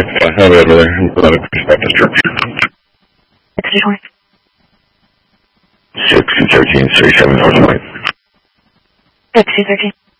Have it over there. I'm glad I pushed back the structure. 6-213, 37 North Point. 6-213.